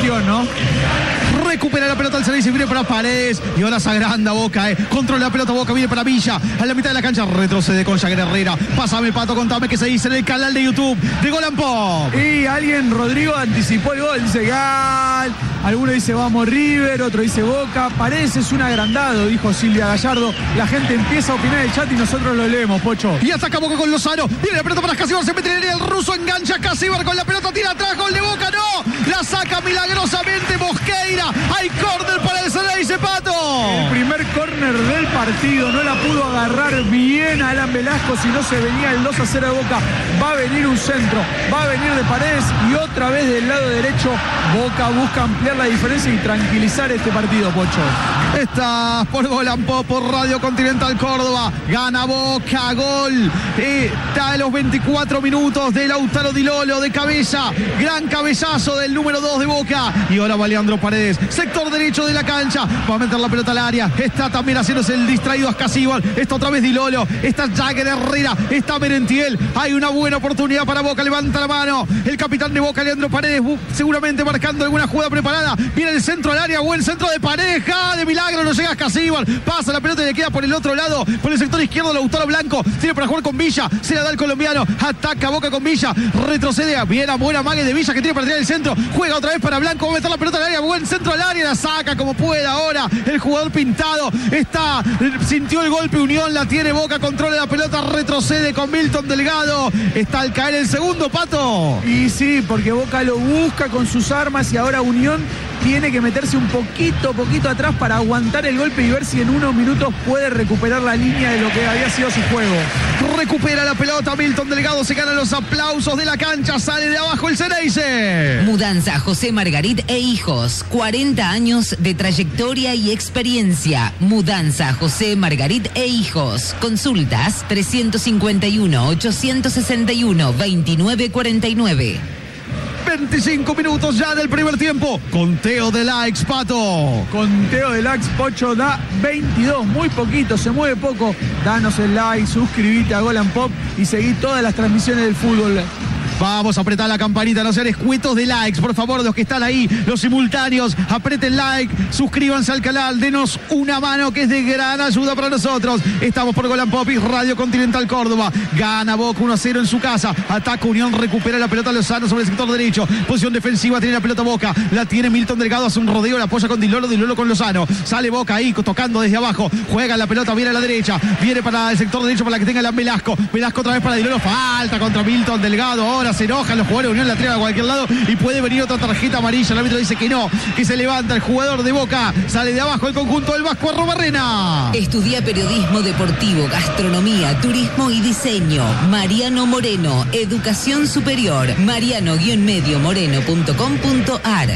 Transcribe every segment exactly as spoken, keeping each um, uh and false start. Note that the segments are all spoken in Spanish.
Unión, ¿no? Recupera la pelota el Ceneice, viene para Paredes. Y ahora se agranda Boca, eh. Controla la pelota Boca, viene para Villa. A la mitad de la cancha retrocede con Jagger Herrera. Pásame, Pato, contame qué se dice en el canal de YouTube de Gol and Pop. Y alguien, Rodrigo, anticipó el gol. Dice Gal. Alguno dice vamos River, otro dice Boca. Paredes es un agrandado, dijo Silvia Gallardo. La gente empieza a opinar en el chat y nosotros lo leemos, Pocho. Y ataca Boca con Lozano. Viene la pelota para Casíbar, se mete en el ruso, engancha Casíbar con la pelota, tira atrás, gol de Boca, no. La saca milagrosamente Mosqueira. Hay córner para el Ceneice, Pato. El primer córner del partido, no la pudo agarrar bien Alan Velasco, si no se venía el dos a cero de Boca. Va a venir un centro, va a venir de Paredes y otra vez del lado derecho Boca busca ampliar la diferencia y tranquilizar este partido, Pocho. Estás por Gol and Pop, por Radio Continental Córdoba. Gana Boca, gol. Está a los veinticuatro minutos de Lautaro Di Lolo de cabeza. Gran cabezazo del número dos de Boca. Y ahora va Leandro Paredes, sector derecho de la cancha. Va a meter la pelota al área. Está también haciéndose el distraído Ascasíbal. Está otra vez Di Lolo. Está Jagger Herrera. Está Merentiel. Hay una buena oportunidad para Boca. Levanta la mano el capitán de Boca, Leandro Paredes, seguramente marcando alguna jugada preparada. Viene el centro al área. Buen centro de pareja. De milagro no llega Ascasíbal. Pasa la pelota y le queda por el otro lado. Por el sector izquierdo Lautaro Blanco. Tiene para jugar con Villa. Se la da el colombiano. Ataca Boca con Villa. Retrocede. Bien a buena mague de Villa que tiene para tirar el centro. Juega otra vez para Blanco. Va a meter la pelota al área. Buen centro al área. La saca como puede ahora. El jugador pintado. Está. Sintió el golpe Unión. La tiene Boca. Controla la pelota. Retrocede con Milton Delgado. Está al caer el segundo, Pato. Y sí, porque Boca lo busca con sus armas y ahora Unión tiene que meterse un poquito, poquito atrás para aguantar el golpe y ver si en unos minutos puede recuperar la línea de lo que había sido su juego. Recupera la pelota Milton Delgado, se ganan los aplausos de la cancha, sale de abajo el Ceneice. Mudanza José Margarit e Hijos, cuarenta años de trayectoria y experiencia. Mudanza José Margarit e Hijos. Consultas trescientos cincuenta y uno, ochocientos sesenta y uno, veintinueve cuarenta y nueve. veinticinco minutos ya del primer tiempo. Conteo de likes, Pato. Conteo de likes, Pocho, da veintidós, muy poquito, se mueve poco. Danos el like, suscríbete a Gol and Pop y seguí todas las transmisiones del fútbol. Vamos a apretar la campanita, no sean escuetos de likes, por favor, los que están ahí, los simultáneos, apreten like, suscríbanse al canal, denos una mano que es de gran ayuda para nosotros. Estamos por Gol and Pop y Radio Continental Córdoba. Gana Boca uno a cero en su casa. Ataca Unión, recupera la pelota Lozano sobre el sector derecho. Posición defensiva, tiene la pelota Boca. La tiene Milton Delgado, hace un rodeo, la apoya con Di Lolo, Di Lolo con Lozano. Sale Boca ahí, tocando desde abajo. Juega la pelota, viene a la derecha. Viene para el sector derecho para la que tenga la Velasco. Velasco otra vez para Di Lolo. Falta contra Milton Delgado. Ahora se enojan los jugadores de Unión, la tiran a cualquier lado y puede venir otra tarjeta amarilla. El árbitro dice que no, que se levanta el jugador de Boca. Sale de abajo el conjunto del Vasco Arrobarrena. Estudia periodismo deportivo, gastronomía, turismo y diseño. Mariano Moreno, educación superior. mariano-medio moreno punto com punto ar.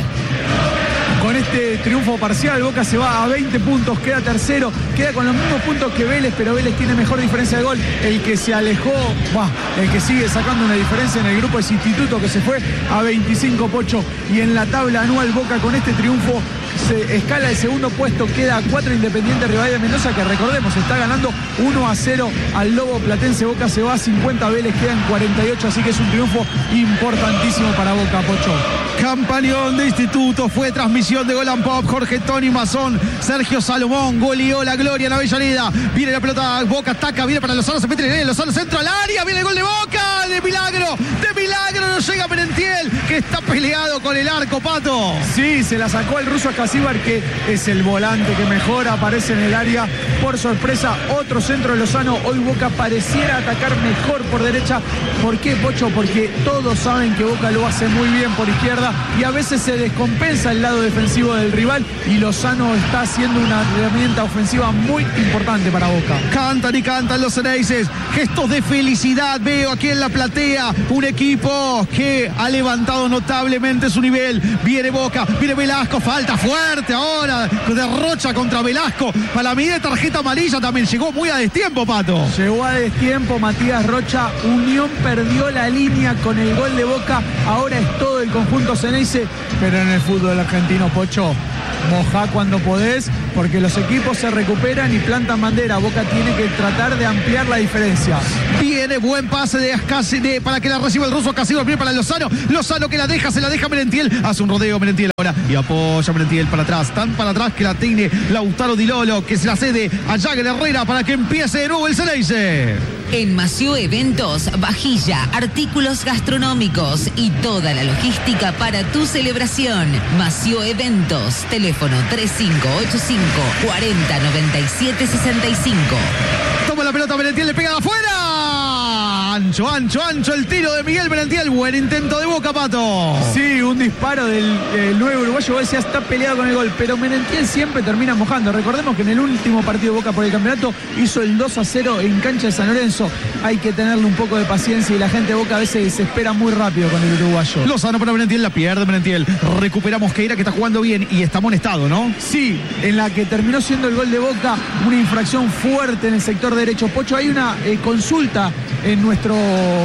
Con este triunfo parcial, Boca se va a veinte puntos, queda tercero, queda con los mismos puntos que Vélez, pero Vélez tiene mejor diferencia de gol. El que se alejó, bah, el que sigue sacando una diferencia en el grupo es Instituto, que se fue a veinticinco, Pocho. Y en la tabla anual, Boca con este triunfo se escala el segundo puesto, queda a cuatro Independiente Rivadavia de Mendoza, que recordemos, está ganando uno a cero al Lobo Platense. Boca se va a cincuenta, Vélez quedan cuarenta y ocho, así que es un triunfo importantísimo para Boca, Pocho. Campañón de Instituto, fue transmisión de Gol and Pop. Jorge Tony Mazón, Sergio Salomón, goleó la gloria en Avellaneda. Viene la pelota, Boca ataca, viene para Lozano, se mete en el Lozano, centro al área, viene el gol de Boca, de milagro, de milagro, no llega Merentiel, que está peleado con el arco, Pato. Sí, se la sacó el ruso Ascasíbar, que es el volante que mejor aparece en el área. Por sorpresa, otro centro de Lozano. Hoy Boca pareciera atacar mejor por derecha. ¿Por qué, Pocho? Porque todos saben que Boca lo hace muy bien por izquierda y a veces se descompensa el lado defensivo del rival, y Lozano está haciendo una herramienta ofensiva muy importante para Boca. Cantan y cantan los Ceneices, gestos de felicidad veo aquí en la platea, un equipo que ha levantado notablemente su nivel. Viene Boca, viene Velasco, falta fuerte ahora, derrocha contra Velasco, para mí de tarjeta amarilla también, llegó muy a destiempo, Pato. Llegó a destiempo Matías Rocha. Unión perdió la línea con el gol de Boca, ahora es todo el conjunto Ceneice, pero en el fútbol argentino, Pocho, mojá cuando podés, porque los equipos se recuperan y plantan bandera. Boca tiene que tratar de ampliar la diferencia. Viene buen pase de Ascasi de, para que la reciba el ruso Casibor, bien para Lozano. Lozano que la deja, se la deja Merentiel. Hace un rodeo Merentiel ahora y apoya Merentiel para atrás. Tan para atrás que la tiene Lautaro Di Lolo, que se la cede a Jagger Herrera para que empiece de nuevo el Ceneice. En Mació Eventos, vajilla, artículos gastronómicos y toda la logística para tu celebración. Mació Eventos, teléfono tres cinco ocho cinco, cuatro cero, nueve siete seis cinco. Toma la pelota Merentiel, le pega de afuera. Ancho, ancho, ancho el tiro de Miguel Merentiel. Buen intento de Boca, Pato. Sí, un disparo del eh, nuevo uruguayo. Vos decías, está peleado con el gol, pero Merentiel siempre termina mojando. Recordemos que en el último partido de Boca por el campeonato hizo el dos a cero en cancha de San Lorenzo. Hay que tenerle un poco de paciencia y la gente de Boca a veces desespera muy rápido con el uruguayo. Lozano para Merentiel, la pierde Merentiel. Recupera Mosqueira, que está jugando bien y está amonestado, ¿no? Sí, en la que terminó siendo el gol de Boca, una infracción fuerte en el sector derecho. Pocho, hay una eh, consulta en nuestro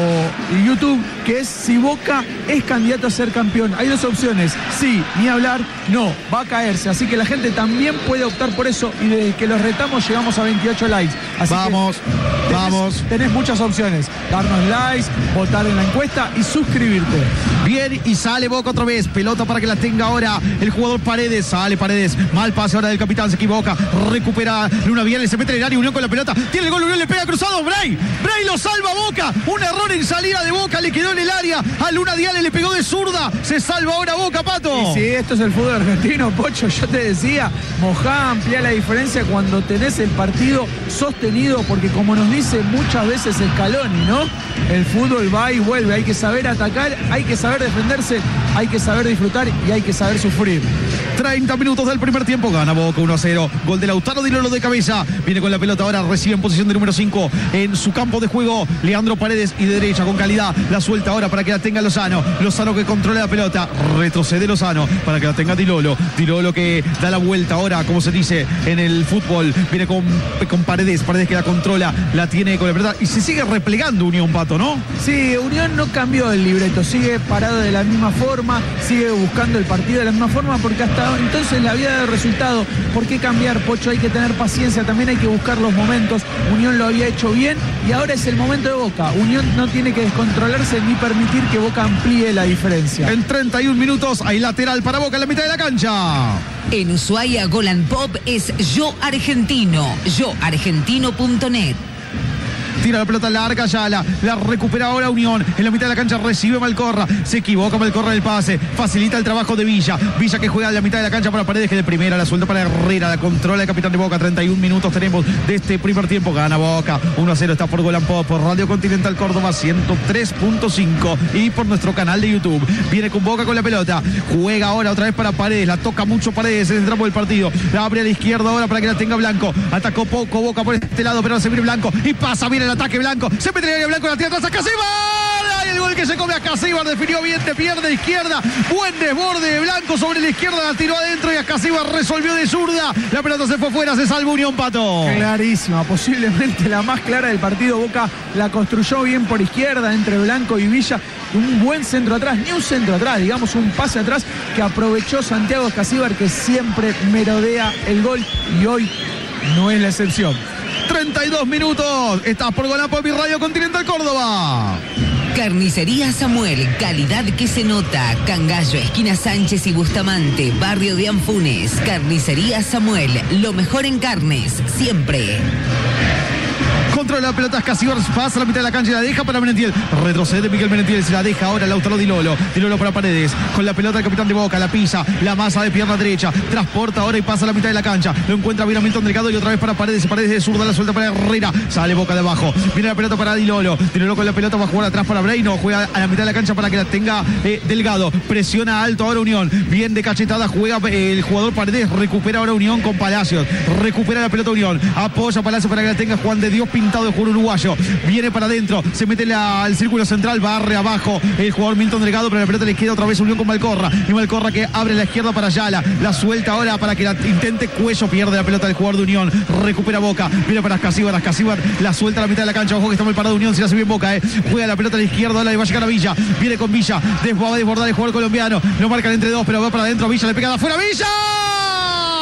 YouTube, que es si Boca es candidato a ser campeón. Hay dos opciones, sí, ni hablar, no, va a caerse. Así que la gente también puede optar por eso y desde que los retamos llegamos a veintiocho likes. Así vamos, que tenés, vamos. Tenés muchas opciones, darnos likes, votar en la encuesta y suscribirte. Bien, y sale Boca otra vez, pelota para que la tenga ahora el jugador Paredes. Sale Paredes, mal pase ahora del capitán, se equivoca, recupera Luna Viale, se mete en el área, Unión con la pelota, tiene el gol, Unión le pega cruzado, Bray, Bray lo salva Boca, un error en salida de Boca, le quedó en el área, a Luna Viale le pegó de zurda, se salva ahora Boca, Pato. Y si esto es el fútbol argentino, Pocho, yo te decía, mojá, amplía la diferencia cuando tenés el partido sostenido, porque como nos dice muchas veces Scaloni, ¿no? El fútbol va y vuelve, hay que saber atacar, hay que saber defenderse, hay que saber disfrutar y hay que saber sufrir. treinta minutos del primer tiempo, gana Boca uno a cero, gol de Lautaro Di Lolo de cabeza, viene con la pelota ahora, recibe en posición de número cinco en su campo de juego, Leandro Paredes y de derecha con calidad, la suelta ahora para que la tenga Lozano, Lozano que controla la pelota, retrocede Lozano para que la tenga Di Lolo, Di Lolo que da la vuelta ahora, como se dice en el fútbol, viene con, con Paredes, Paredes que la controla, la tiene con la pelota y se sigue replegando Unión, Pato, ¿no? Sí, Unión no cambió el libreto, sigue parado de la misma forma, sigue buscando el partido de la misma forma, porque hasta entonces le había dado resultado. ¿Por qué cambiar, Pocho? Hay que tener paciencia, también hay que buscar los momentos. Unión lo había hecho bien y ahora es el momento de Boca. Unión no tiene que descontrolarse ni permitir que Boca amplíe la diferencia. En treinta y un minutos hay lateral para Boca en la mitad de la cancha. En Ushuaia, Golan Pop es Yo Argentino, yo argentino punto net. Tira la pelota larga, ya la, la recupera ahora Unión. En la mitad de la cancha recibe Malcorra. Se equivoca Malcorra el pase. Facilita el trabajo de Villa. Villa que juega en la mitad de la cancha para Paredes, que de primera la suelta para Herrera. La controla el capitán de Boca. treinta y un minutos tenemos de este primer tiempo. Gana Boca. uno a cero está por Golan Pop, por Radio Continental Córdoba ciento tres punto cinco y por nuestro canal de YouTube. Viene con Boca con la pelota. Juega ahora otra vez para Paredes. La toca mucho Paredes en el tramo del partido. La abre a la izquierda ahora para que la tenga Blanco. Atacó poco Boca por este lado, pero ahora se viene Blanco. Y pasa bien el ataque Blanco. Se mete en el área Blanco, la tira atrás a Casíbar. Y el gol que se come a Casíbar. Definió bien de pierna izquierda. Buen desborde de Blanco sobre la izquierda. La tiró adentro y a Casíbar resolvió de zurda. La pelota se fue fuera. Se salvó Unión, Pato. Clarísima. Posiblemente la más clara del partido. Boca la construyó bien por izquierda entre Blanco y Villa. Un buen centro atrás. Ni un centro atrás. Digamos un pase atrás que aprovechó Santiago Casíbar, que siempre merodea el gol. Y hoy no es la excepción. treinta y dos minutos. Estás por Golan Pop y Radio Continental Córdoba. Carnicería Samuel, calidad que se nota. Cangallo, esquina Sánchez y Bustamante, barrio de Anfunes. Carnicería Samuel, lo mejor en carnes, siempre. Controla la pelota, Casíbar pasa a la mitad de la cancha y la deja para Merentiel. Retrocede Miguel Merentiel, se la deja ahora Lautaro Di Lolo. Di Lolo para Paredes. Con la pelota el capitán de Boca, la pisa, la masa de pierna derecha. Transporta ahora y pasa a la mitad de la cancha. Lo encuentra bien a Milton Delgado y otra vez para Paredes. Paredes de zurda, la suelta para Herrera. Sale Boca de abajo. Viene la pelota para Di Lolo. Di Lolo con la pelota va a jugar atrás para Breino. Juega a la mitad de la cancha para que la tenga eh, Delgado. Presiona alto ahora Unión. Bien de cachetada juega eh, el jugador Paredes. Recupera ahora Unión con Palacios. Recupera la pelota Unión. Apoya Palacios para que la tenga Juan de Dios pintado de jugador uruguayo. Viene para adentro, se mete la, al círculo central, barre abajo el jugador Milton Delgado, pero la pelota le queda otra vez Unión con Malcorra. Y Malcorra que abre la izquierda para Ayala, la suelta ahora para que la intente Cuello, pierde la pelota del jugador de Unión, recupera Boca, viene para Casíbar, Casíbar la suelta a la mitad de la cancha, ojo que está mal parado Unión, si la hace bien Boca, eh. Juega la pelota a la izquierda, ahora le va a llegar a Villa, viene con Villa, va a desbordar el jugador colombiano, lo marcan entre dos, pero va para adentro, Villa le pega de afuera, Villa.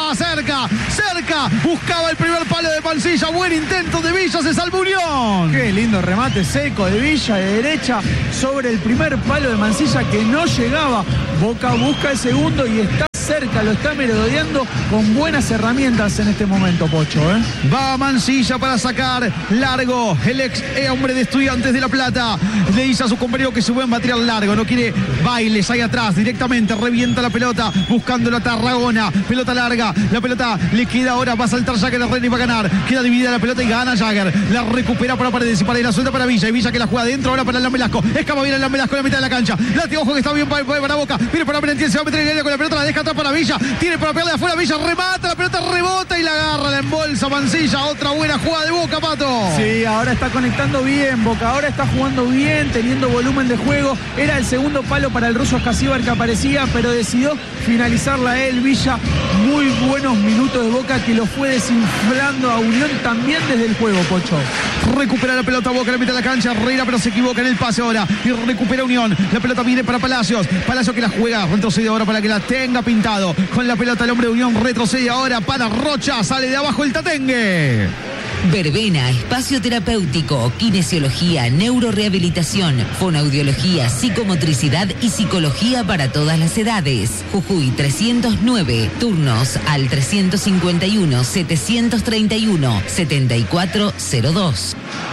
Estaba cerca, cerca. Buscaba el primer palo de Mansilla. Buen intento de Villa, se salvó Unión. Qué lindo remate seco de Villa de derecha sobre el primer palo de Mansilla que no llegaba. Boca busca el segundo y está cerca, lo está merodeando con buenas herramientas en este momento, Pocho, ¿eh? Va Mansilla para sacar largo. El ex hombre de Estudiantes de La Plata le dice a su compañero que se pueden batir al largo. No quiere bailes ahí atrás. Directamente revienta la pelota buscando la Tarragona. Pelota larga. La pelota le queda ahora. Va a saltar Jagger Herrera y va a ganar. Queda dividida la pelota y gana Jagger. La recupera para Paredes y Paredes la suelta para Villa. Y Villa que la juega adentro ahora para el Velasco. Escapa bien el Velasco en la mitad de la cancha. Late, ojo que está bien para, para Boca. Viene para Merentiel. Se va a meter en el área con la pelota. La deja atrás para Villa. Tiene para pegarle de afuera. Villa remata. La pelota rebota y la agarra. La embolsa Mansilla. Otra buena jugada de Boca, Pato. Sí, ahora está conectando bien Boca. Ahora está jugando bien, teniendo volumen de juego. Era el segundo palo para el ruso Escasíbar que aparecía, pero decidió finalizarla él, Villa. Muy buenos minutos de Boca que lo fue desinflando a Unión también desde el juego, Pocho. Recupera la pelota Boca, le mete a la cancha Herrera, pero se equivoca en el pase ahora. Y recupera Unión. La pelota viene para Palacios. Palacios que la juega, retrocede ahora para que la tenga pintado. Con la pelota el hombre de Unión retrocede ahora para Rocha. Sale de abajo el Tatengue. Verbena, espacio terapéutico, kinesiología, neurorehabilitación, fonoaudiología, psicomotricidad y psicología para todas las edades. Jujuy trescientos nueve, turnos al trescientos cincuenta y uno, setecientos treinta y uno, setenta y cuatro cero dos.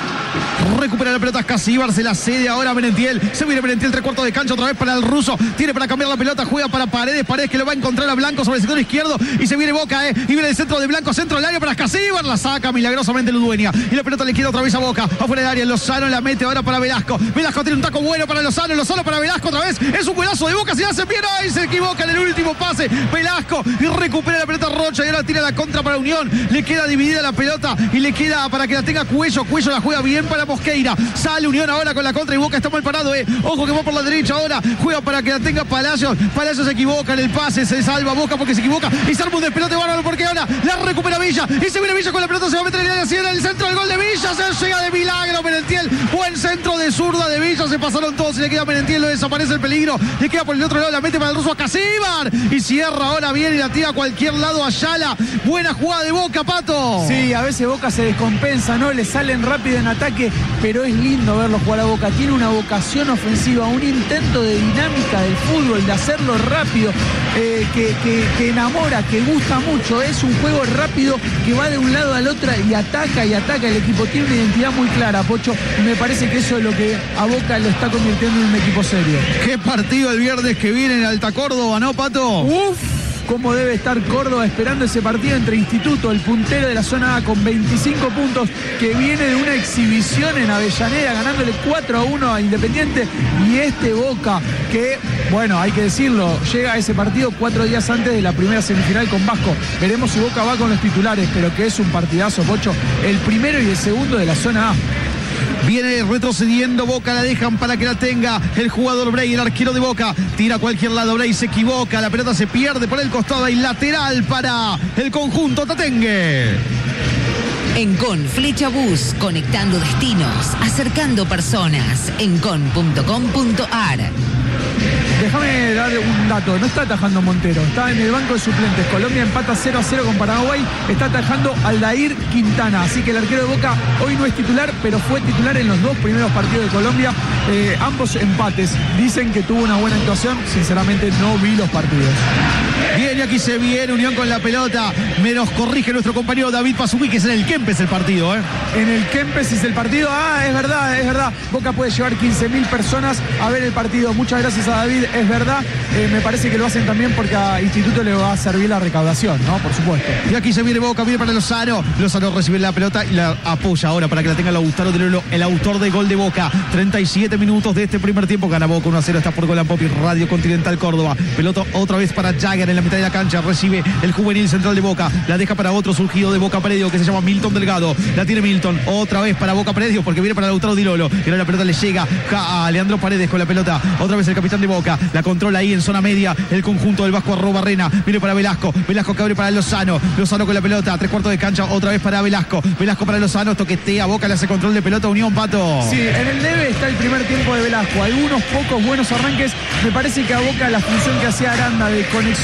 Recupera la pelota Escasíbar, se la cede ahora a Merentiel. Se viene Merentiel, tres cuartos de cancha otra vez para el ruso. Tiene para cambiar la pelota, juega para Paredes. Paredes que lo va a encontrar a Blanco sobre el sector izquierdo. Y se viene Boca, eh. Y viene el centro de Blanco, centro del área para Escasíbar. La saca milagrosamente Ludueña. Y la pelota le queda otra vez a Boca. Afuera del área, Lozano la mete ahora para Velasco. Velasco tiene un taco bueno para Lozano. Lozano para Velasco otra vez. Es un golazo de Boca. Se hace bien ahí, se equivoca en el último pase. Velasco y recupera la pelota Rocha. Y ahora tira la contra para Unión. Le queda dividida la pelota y le queda para que la tenga Cuello. Cuello la juega bien para Mosqueira. Sale Unión ahora con la contra y Boca está mal parado, eh. Ojo que va por la derecha ahora. Juega para que la tenga Palacios. Palacios se equivoca en el pase. Se salva Boca porque se equivoca. Y se arma un despelote bárbaro porque ahora la recupera Villa. Y se viene Villa con la pelota. Se va a meter en el área. Cierra el centro. El gol de Villa. Se llega de milagro Merentiel. Buen centro de zurda de Villa. Se pasaron todos y le queda Merentiel. Lo desaparece el peligro. Le queda por el otro lado. La mete para el ruso a Escasíbar. Y cierra ahora bien y la tira a cualquier lado a Ayala. Buena jugada de Boca, Pato. Sí, a veces Boca se descompensa, ¿no? Le salen rápido en ataque, pero es lindo verlo jugar a Boca. Tiene una vocación ofensiva, un intento de dinámica del fútbol, de hacerlo rápido, eh, que, que, que enamora, que gusta mucho. Es un juego rápido que va de un lado al otro y ataca y ataca. El equipo tiene una identidad muy clara, Pocho, y me parece que eso es lo que a Boca lo está convirtiendo en un equipo serio. Qué partido el viernes que viene en Alta Córdoba, ¿no, Pato? Uf. Cómo debe estar Córdoba esperando ese partido entre Instituto, el puntero de la zona A con veinticinco puntos, que viene de una exhibición en Avellaneda ganándole cuatro a uno a Independiente, y este Boca que, bueno, hay que decirlo, llega a ese partido cuatro días antes de la primera semifinal con Vasco. Veremos si Boca va con los titulares, pero que es un partidazo, Pocho, el primero y el segundo de la zona A. Viene retrocediendo Boca, la dejan para que la tenga el jugador Bray, el arquero de Boca. Tira a cualquier lado, Bray se equivoca, la pelota se pierde por el costado y lateral para el conjunto Tatengue. Encon Flecha Bus, conectando destinos, acercando personas. Encon punto com punto ar. Déjame dar un dato, no está atajando Montero, está en el banco de suplentes. Colombia empata cero a cero con Paraguay, está atajando Aldair Quintana, así que el arquero de Boca hoy no es titular, pero fue titular en los dos primeros partidos de Colombia, eh, ambos empates. Dicen que tuvo una buena actuación, sinceramente no vi los partidos. Bien, y aquí se viene Unión con la pelota, me nos corrige nuestro compañero David Pazugui, que es en el Kempes el partido, ¿eh? En el Kempes es el partido, ah, es verdad, es verdad, Boca puede llevar quince mil personas a ver el partido. Muchas gracias a David, es verdad, eh, me parece que lo hacen también porque a Instituto le va a servir la recaudación, ¿no? Por supuesto. Y aquí se viene Boca, viene para Lozano, Lozano recibe la pelota y la apoya ahora para que la tenga Lautaro Di Lolo, el autor de gol de Boca. treinta y siete minutos de este primer tiempo, gana Boca uno a cero, está por Golan Popi, Radio Continental Córdoba. Pelota otra vez para Jagger en la mitad de la cancha, recibe el juvenil central de Boca, la deja para otro surgido de Boca Predio que se llama Milton Delgado, la tiene Milton, otra vez para Boca Predio porque viene para Lautaro Di Lolo, y ahora la pelota le llega a Leandro Paredes con la pelota, otra vez el capitán de Boca, la controla ahí en zona media el conjunto del Vasco Arrobarrena, viene para Velasco, Velasco que abre para Lozano, Lozano con la pelota, tres cuartos de cancha, otra vez para Velasco, Velasco para Lozano, toquetea, Boca le hace control de pelota, Unión, Pato. Sí, en el debe está el primer tiempo de Velasco, algunos pocos buenos arranques, me parece que a Boca la función que hacía Aranda de conexión entre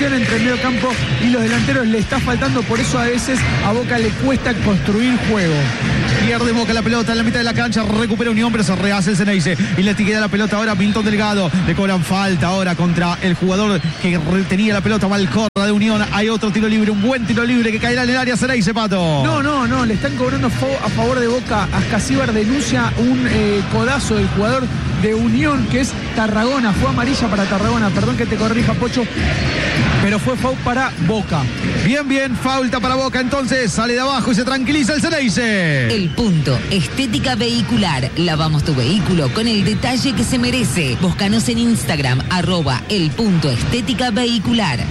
medio campo y los delanteros le está faltando, por eso a veces a Boca le cuesta construir juego. Pierde Boca la pelota en la mitad de la cancha, recupera Unión, pero se rehace el Ceneice y le queda la pelota ahora a Milton Delgado. Le cobran falta ahora contra el jugador que tenía la pelota, Malcorra de Unión. Hay otro tiro libre, un buen tiro libre que caerá en el área Ceneice, Pato. No, no, no, le están cobrando a favor de Boca. Ascasíbar denuncia un eh, codazo del jugador de Unión, que es Tarragona. Fue amarilla para Tarragona, perdón que te corrija, Pocho, pero fue foul para Boca. Bien, bien, falta para Boca, entonces sale de abajo y se tranquiliza el Ceneice. El Punto Estética Vehicular. Lavamos tu vehículo con el detalle que se merece. Búscanos en Instagram, arroba El Punto Estética Vehicular.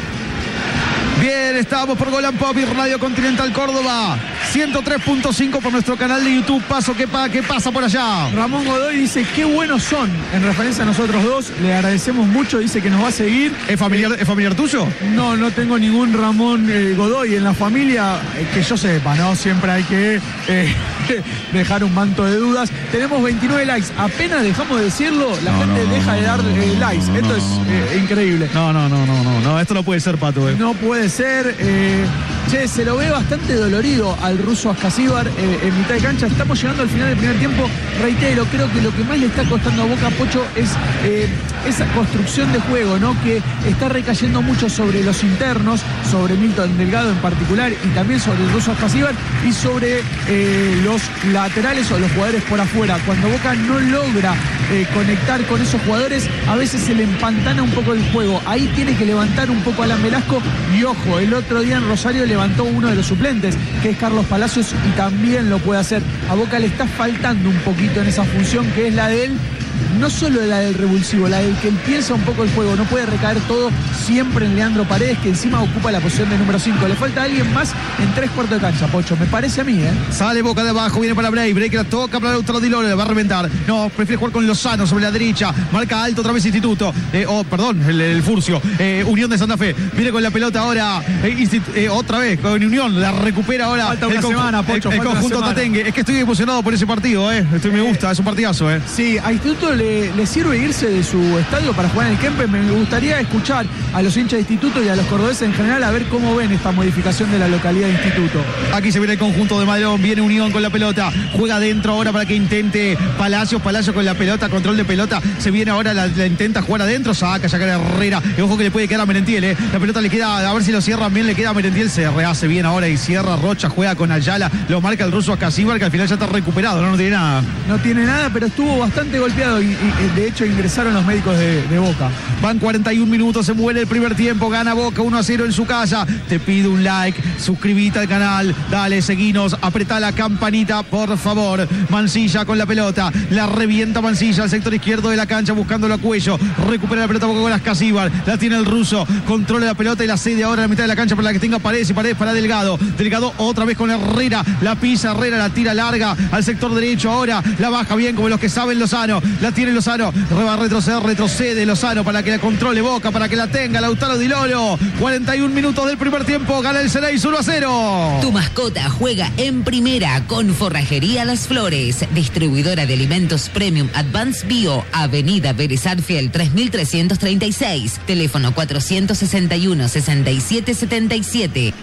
Bien, estamos por Golan Pop y Radio Continental Córdoba. ciento tres punto cinco por nuestro canal de YouTube. Paso, ¿qué, pa ¿qué pasa por allá? Ramón Godoy dice, qué buenos son. En referencia a nosotros dos, le agradecemos mucho. Dice que nos va a seguir. ¿Es familiar, ¿es familiar tuyo? No, no tengo ningún Ramón eh, Godoy en la familia. Eh, que yo sepa, ¿no? Siempre hay que eh, dejar un manto de dudas. Tenemos veintinueve likes. Apenas dejamos de decirlo, la no, gente no, deja no, de dar eh, likes. No, Esto no, es eh, increíble. No, no, no, no, no, no. Esto no puede ser, Pato. Eh. No puede ser. Eh, che, se lo ve bastante dolorido al ruso Ascasíbar eh, en mitad de cancha. Estamos llegando al final del primer tiempo. Reitero, creo que lo que más le está costando a Boca, Pocho, es eh, esa construcción de juego, ¿no? Que está recayendo mucho sobre los internos, sobre Milton Delgado en particular, y también sobre el ruso Ascasíbar y sobre eh, los laterales o los jugadores por afuera. Cuando Boca no logra eh, conectar con esos jugadores, a veces se le empantana un poco el juego. Ahí tiene que levantar un poco Alan Velasco. Y ojo, el otro día en Rosario levantó uno de los suplentes, que es Carlos Palacios, y también lo puede hacer. A Boca le está faltando un poquito en esa función, que es la de él, no solo la del revulsivo, la del que él piensa un poco el juego. No puede recaer todo siempre en Leandro Paredes, que encima ocupa la posición de número cinco. Le falta alguien más en tres cuartos de cancha, Pocho, me parece a mí, ¿eh? Sale Boca de abajo, viene para Bray, Bray que la toca para Lautaro Di Loro, le va a reventar. No, prefiere jugar con Lozano sobre la derecha, marca alto otra vez Instituto, eh, oh, perdón, el, el Furcio, eh, Unión de Santa Fe, viene con la pelota ahora, eh, eh, otra vez con Unión, la recupera ahora. Falta una el, semana, Pocho, el, el conjunto Tatengue. Es que estoy emocionado por ese partido, eh. Estoy, me gusta, es un partidazo, eh. Sí, a Instituto le, le sirve irse de su estadio para jugar en el Kempes. Me gustaría escuchar a los hinchas de Instituto y a los cordobeses en general a ver cómo ven esta modificación de la localidad de Instituto. Aquí se viene el conjunto de Madrón, viene Unión con la pelota, juega adentro ahora para que intente Palacios, Palacios con la pelota, control de pelota, se viene ahora, la, la intenta jugar adentro, saca ya cara Herrera, y ojo que le puede quedar a Merentiel, eh. La pelota le queda, a ver si lo cierran bien, le queda a Merentiel, se rehace bien ahora y cierra Rocha, juega con Ayala, lo marca el ruso Ascasíbar, que al final ya está recuperado, no, no tiene nada. No tiene nada, pero estuvo bastante golpeado y, y de hecho ingresaron los médicos de, de Boca. Van cuarenta y un minutos, se muere el primer tiempo, gana Boca uno a cero en su casa. Te pido un like, suscríbete al canal, dale, seguinos, apretá la campanita, por favor. Mancilla con la pelota, la revienta Mancilla al sector izquierdo de la cancha buscándolo a Cuello, recupera la pelota Boca con Ascasíbar, la tiene el ruso, controla la pelota y la cede ahora en la mitad de la cancha para la que tenga Paredes y Paredes para Delgado. Delgado otra vez con Herrera, la pisa Herrera, la tira larga al sector derecho ahora, la baja bien como los que saben Lozano, la tiene Lozano, va a retroceder, retrocede Lozano para que la controle Boca, para que la tenga Lautaro Di Loro. cuarenta y un minutos del primer tiempo, gana el Ceneice uno a cero. Tu mascota juega en primera con Forrajería Las Flores, distribuidora de alimentos Premium Advanced Bio, Avenida Vélez Arfiel tres mil trescientos treinta y seis, teléfono cuatrocientos sesenta y uno, sesenta y siete setenta y siete.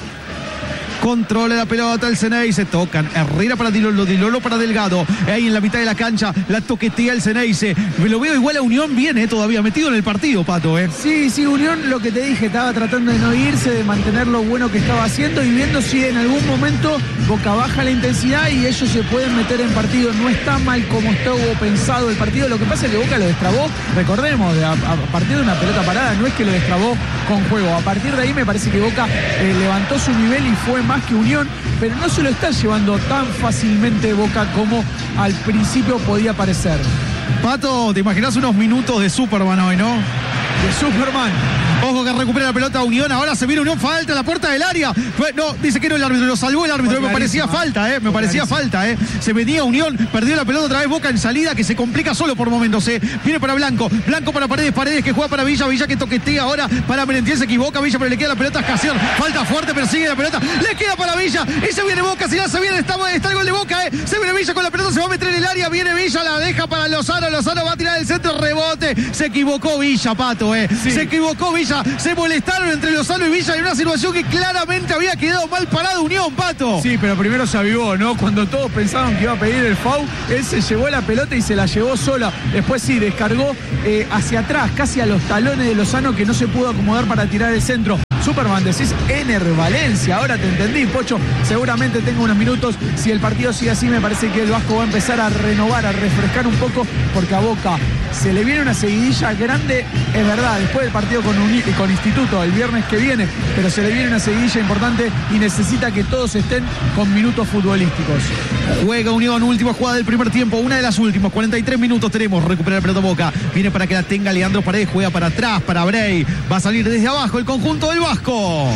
Controla la pelota el Ceneice, tocan Herrera para Di Loro, Di Loro para Delgado, ahí en la mitad de la cancha la toquetea el Ceneice. Me lo veo igual a Unión, viene eh, todavía metido en el partido, Pato. Eh. Sí, sí, Unión, lo que te dije, estaba tratando de no irse, de mantener lo bueno que estaba haciendo y viendo si en algún momento Boca baja la intensidad y ellos se pueden meter en partido. No está mal como estuvo pensado el partido, lo que pasa es que Boca lo destrabó, recordemos, a, a partir de una pelota parada, no es que lo destrabó con juego. A partir de ahí me parece que Boca eh, levantó su nivel y fue más que Unión, pero no se lo está llevando tan fácilmente Boca como al principio podía parecer. Pato, ¿te imaginas unos minutos de Superman hoy, no? De Superman. Ojo que recupera la pelota Unión, ahora se viene Unión, falta en la puerta del área. No, dice que no el árbitro, lo salvó el árbitro, me parecía falta, eh, me parecía falta, eh. Se venía Unión, perdió la pelota otra vez Boca en salida, que se complica solo por momentos, eh. Viene para Blanco, Blanco para Paredes, Paredes que juega para Villa, Villa que toquetea ahora para Merentiel, se equivoca Villa, pero le queda la pelota a Escasión, falta fuerte, pero sigue la pelota, le queda para Villa, y se viene Boca, si ya se viene, está, está el gol de Boca, eh. Se viene Villa con la pelota, se va a meter en el área, viene Villa, la deja para Lozano, Lozano va a tirar el centro, rebote, se equivocó Villa, Pato, eh. Sí. Se equivocó Villa, Se molestaron entre Lozano y Villa en una situación que claramente había quedado mal parado Unión, Pato. Sí, pero primero se avivó, ¿no? Cuando todos pensaban que iba a pedir el foul, él se llevó la pelota y se la llevó sola. Después sí, descargó eh, hacia atrás, casi a los talones de Lozano, que no se pudo acomodar para tirar el centro. Superman, decís Ener Valencia, ahora te entendí, Pocho, seguramente tengo unos minutos. Si el partido sigue así, me parece que el Vasco va a empezar a renovar, a refrescar un poco, porque a Boca se le viene una seguidilla grande, es verdad, después del partido con, Uni con Instituto el viernes que viene, pero se le viene una seguidilla importante y necesita que todos estén con minutos futbolísticos. Juega Unión, última jugada del primer tiempo, una de las últimas, cuarenta y tres minutos tenemos, recupera el pelota Boca, viene para que la tenga Leandro Paredes, juega para atrás, para Bray, va a salir desde abajo el conjunto del Vasco.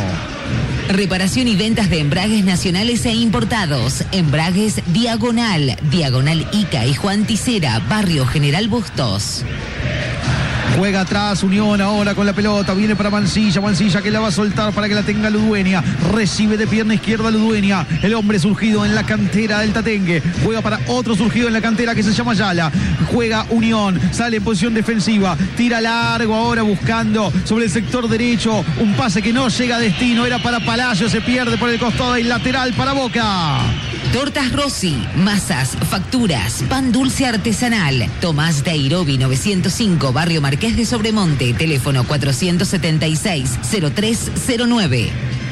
Reparación y ventas de embragues nacionales e importados. Embragues Diagonal, Diagonal Ica y Juan Ticera, Barrio General Bustos. Juega atrás Unión ahora con la pelota, viene para Mancilla, Mancilla que la va a soltar para que la tenga Ludueña, recibe de pierna izquierda Ludueña, el hombre surgido en la cantera del Tatengue, juega para otro surgido en la cantera que se llama Ayala, juega Unión, sale en posición defensiva, tira largo ahora buscando sobre el sector derecho, un pase que no llega a destino, era para Palacio, se pierde por el costado y lateral para Boca. Tortas Rossi, masas, facturas, pan dulce artesanal. Tomás Dairobi novecientos cinco, Barrio Marqués de Sobremonte, teléfono cuatrocientos setenta y seis, cero tres cero nueve.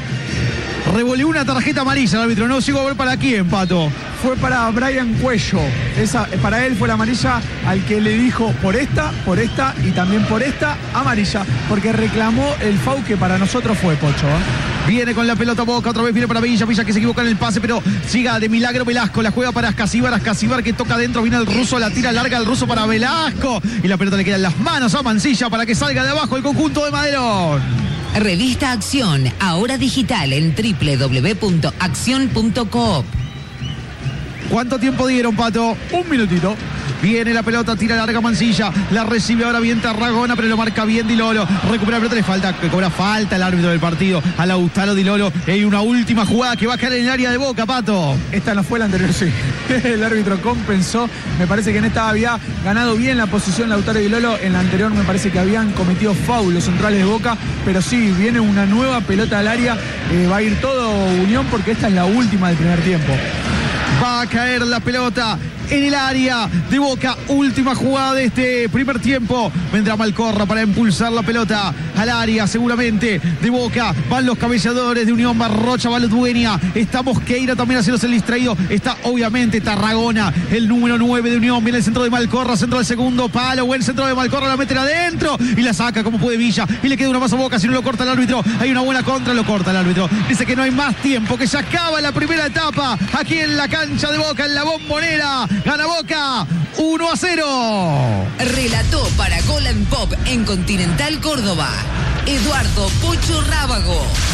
Revolvió una tarjeta amarilla el árbitro, no llegó a ver para quién, Pato. Fue para Brian Cuello. Esa, para él fue la amarilla al que le dijo por esta, por esta y también por esta amarilla, porque reclamó el foul que para nosotros fue, Pocho, ¿eh? Viene con la pelota Boca, otra vez viene para Villa, Villa que se equivoca en el pase, pero siga de milagro Velasco, la juega para Ascasíbar, Ascasíbar que toca adentro, viene el ruso, la tira larga el ruso para Velasco y la pelota le queda en las manos a Mancilla para que salga de abajo el conjunto de Maderón. Revista Acción, ahora digital en doble u doble u doble u punto acción punto coop. ¿Cuánto tiempo dieron, Pato? Un minutito. Viene la pelota, tira larga Mancilla, la recibe ahora bien Tarragona, pero lo marca bien Di Lolo, recupera la pelota, le falta, que cobra falta el árbitro del partido a Lautaro Di Lolo, hay una última jugada que va a caer en el área de Boca, Pato. Esta no fue la anterior, sí. El árbitro compensó, me parece que en esta había ganado bien la posición Lautaro Di Lolo, en la anterior me parece que habían cometido foul los centrales de Boca, pero sí, viene una nueva pelota al área, eh, va a ir todo Unión porque esta es la última del primer tiempo. Va a caer la pelota en el área de Boca, última jugada de este primer tiempo. Vendrá Malcorra para impulsar la pelota al área seguramente de Boca. Van los cabezadores de Unión, Barrocha, va Ludueña, está Mosqueira también haciéndose el distraído, está obviamente Tarragona, el número nueve de Unión, viene el centro de Malcorra, centro del segundo palo, buen centro de Malcorra, la meten adentro y la saca como puede Villa y le queda una más a Boca, si no lo corta el árbitro, hay una buena contra, lo corta el árbitro, dice que no hay más tiempo, que se acaba la primera etapa aquí en la cancha de Boca, en la Bombonera. Gana Boca uno a cero. Relató para Gol and Pop en Continental Córdoba Eduardo Pocho Rábago.